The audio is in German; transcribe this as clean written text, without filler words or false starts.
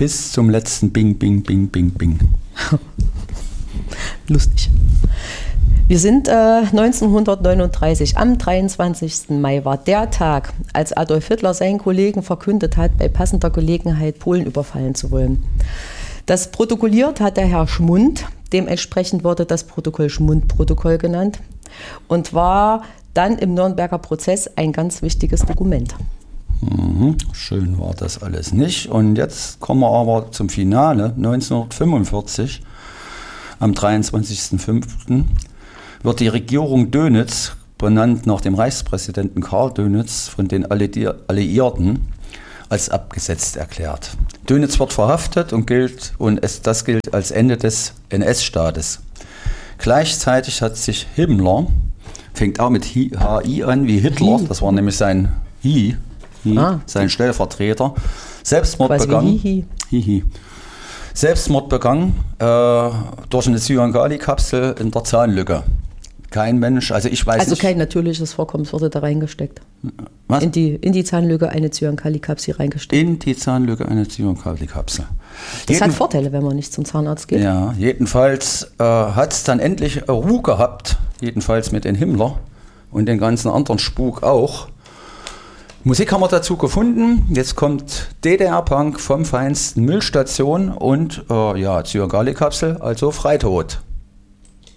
bis zum letzten Bing, Bing, Bing, Bing, Bing. Lustig. Wir sind 1939, am 23. Mai war der Tag, als Adolf Hitler seinen Kollegen verkündet hat, bei passender Gelegenheit Polen überfallen zu wollen. Das protokolliert hat der Herr Schmund, dementsprechend wurde das Protokoll Schmund-Protokoll genannt und war dann im Nürnberger Prozess ein ganz wichtiges Dokument. Schön war das alles nicht. Und jetzt kommen wir aber zum Finale. 1945, am 23.05. wird die Regierung Dönitz, benannt nach dem Reichspräsidenten Karl Dönitz, von den Alliierten als abgesetzt erklärt. Dönitz wird verhaftet das gilt als Ende des NS-Staates. Gleichzeitig hat sich Himmler, fängt auch mit HI an wie Hitler, das war nämlich sein sein Stellvertreter, Selbstmord begangen. Selbstmord begangen durch eine Cyankali-Kapsel in der Zahnlücke. Kein Mensch, also ich weiß nicht. Also kein natürliches Vorkommen wurde da reingesteckt. Was? In die Zahnlücke eine Cyankali-Kapsel reingesteckt. In die Zahnlücke eine Cyankali-Kapsel. Das hat Vorteile, wenn man nicht zum Zahnarzt geht. Ja, jedenfalls hat es dann endlich Ruhe gehabt, jedenfalls mit den Himmler und den ganzen anderen Spuk auch. Musik haben wir dazu gefunden. Jetzt kommt DDR-Punk vom Feinsten, Müllstation und Cyankali-Kapsel, also Freitod.